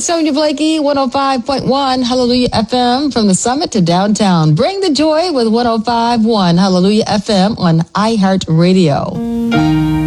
Sonia Blakey, 105.1 Hallelujah FM from the summit to downtown. Bring the joy with 105.1 Hallelujah FM on iHeartRadio.